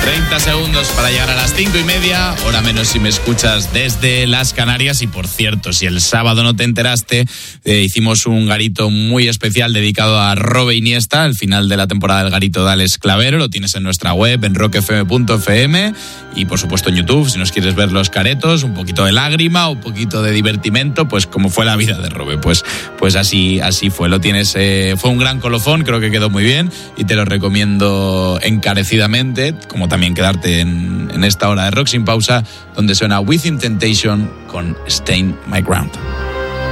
30 segundos para llegar a las 5:30, hora menos si me escuchas desde las Canarias. Y por cierto, si el sábado no te enteraste, hicimos un garito muy especial dedicado a Robe Iniesta, al final de la temporada del garito de Alex Clavero. Lo tienes en nuestra web, en rockfm.fm, y por supuesto en YouTube, si nos quieres ver los caretos, un poquito de lágrima, un poquito de divertimento, pues como fue la vida de Robe, pues así fue. Lo tienes, fue un gran colofón, creo que quedó muy bien y te lo recomiendo encarecidamente, como también quedarte en esta hora de Rock Sin Pausa, donde suena Within Temptation con Stain My Ground.